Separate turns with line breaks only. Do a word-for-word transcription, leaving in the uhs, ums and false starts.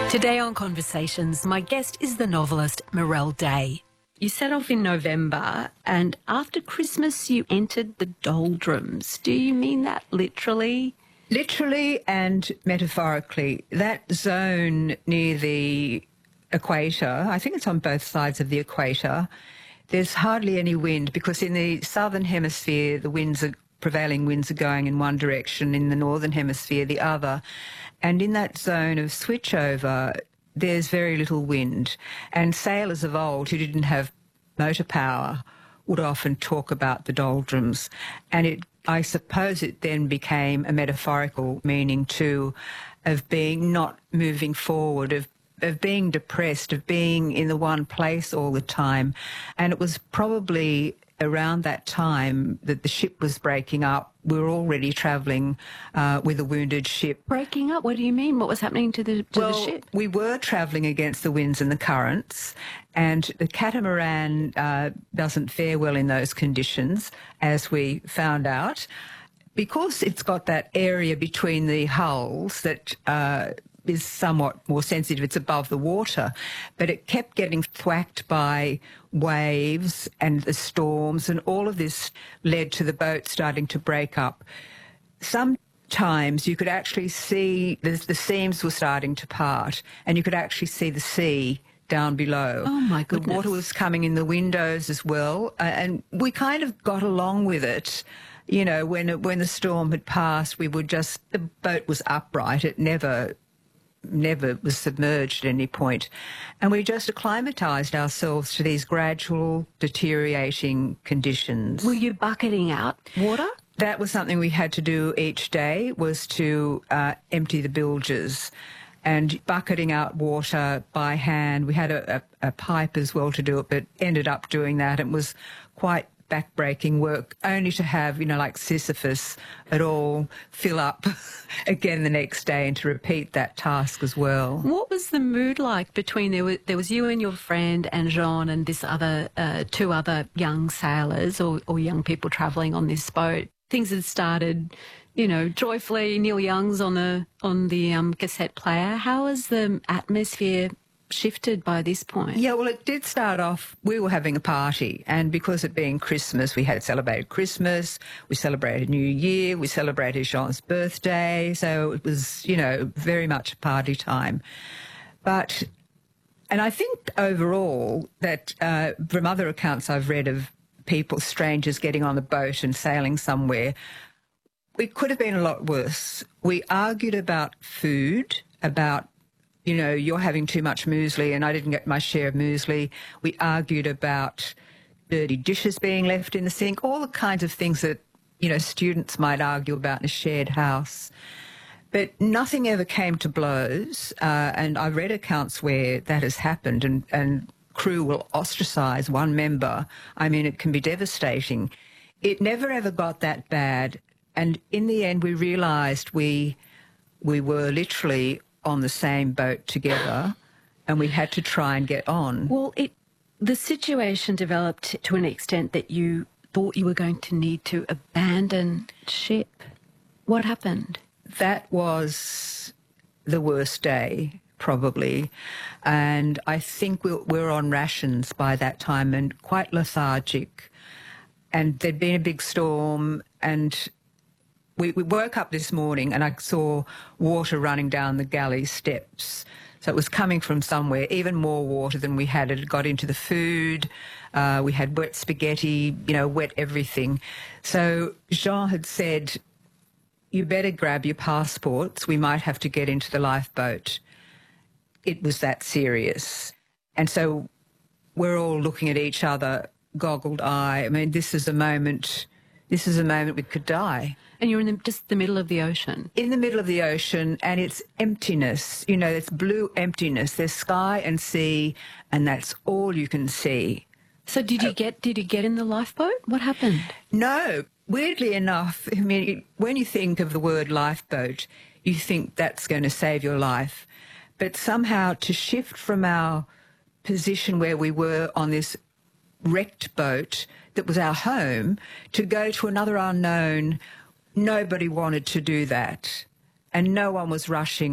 Today on Conversations, my guest is the novelist Mirelle Day. You set off in November and after Christmas you entered the doldrums. Do you mean that literally?
Literally and metaphorically. That zone near the equator, I think it's on both sides of the equator, there's hardly any wind because in the southern hemisphere the winds are prevailing winds are going in one direction, in the northern hemisphere the other. And in that zone of switchover, there's very little wind. And sailors of old who didn't have motor power would often talk about the doldrums. And it, I suppose it then became a metaphorical meaning too, of being not moving forward, of of being depressed, of being in the one place all the time. And it was probably around that time that the ship was breaking up. We were already travelling uh, with a wounded ship.
Breaking up? What do you mean? What was happening to the, to
well,
the ship?
We were travelling against the winds and the currents, and the catamaran uh, doesn't fare well in those conditions, as we found out, because it's got that area between the hulls that uh, is somewhat more sensitive. It's above the water, but it kept getting thwacked by waves and the storms, and all of this led to the boat starting to break up. Sometimes you could actually see the, the seams were starting to part, and you could actually see the sea down below.
Oh, my goodness.
The water was coming in the windows as well, uh, and we kind of got along with it. You know, when it, when the storm had passed, we would just, the boat was upright. It never never was submerged at any point. And we just acclimatised ourselves to these gradual deteriorating conditions.
Were you bucketing out water?
That was something we had to do each day, was to uh, empty the bilges and bucketing out water by hand. We had a, a, a pipe as well to do it, but ended up doing that. It was quite back-breaking work, only to have, you know, like Sisyphus, it all fill up again the next day and to repeat that task as well.
What was the mood like between, there was, there was you and your friend and Jean and this other, uh, two other young sailors or, or young people travelling on this boat? Things had started, you know, joyfully. Neil Young's on the, on the um, cassette player. How has the atmosphere shifted by this point?
Yeah, well, it did start off, we were having a party, and because it being Christmas, we had celebrated Christmas, we celebrated New Year, we celebrated Jean's birthday, so it was, you know, very much a party time. But, and I think overall that uh, from other accounts I've read of people, strangers getting on the boat and sailing somewhere, it could have been a lot worse. We argued about food, about you know, you're having too much muesli and I didn't get my share of muesli. We argued about dirty dishes being left in the sink, all the kinds of things that, you know, students might argue about in a shared house. But nothing ever came to blows, uh, and I've read accounts where that has happened, and, and crew will ostracise one member. I mean, it can be devastating. It never ever got that bad, and in the end we realised we, we were literally on the same boat together, and we had to try and get on.
Well, it the situation developed to an extent that you thought you were going to need to abandon ship. What happened?
That was the worst day, probably, and I think we we were on rations by that time and quite lethargic, and there'd been a big storm, and We, we woke up this morning and I saw water running down the galley steps. So it was coming from somewhere, even more water than we had. It had got into the food. Uh, we had wet spaghetti, you know, wet everything. So Jean had said, you better grab your passports. We might have to get into the lifeboat. It was that serious. And so we're all looking at each other, goggled eye. I mean, this is a moment, this is a moment we could die.
And you're in the, just the middle of the ocean.
In the middle of the ocean, and it's emptiness. You know, it's blue emptiness. There's sky and sea, and that's all you can see.
So did you get did you get in the lifeboat? What happened?
No. Weirdly enough, I mean, when you think of the word lifeboat, you think that's going to save your life. But somehow to shift from our position where we were on this wrecked boat that was our home to go to another unknown, nobody wanted to do that, and no one was rushing